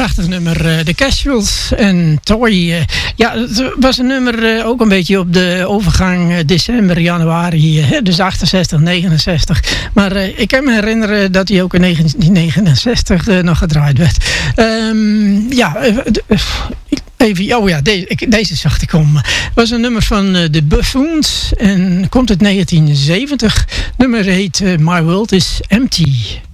prachtig nummer, de Casuals en Toy. Ja, het was een nummer ook een beetje op de overgang december, januari, dus 68, 69. Maar ik kan me herinneren dat hij ook in 1969 nog gedraaid werd. Even, oh ja, deze zag ik om. Het was een nummer van de Buffoons en komt uit 1970. Het nummer heet My World is Empty.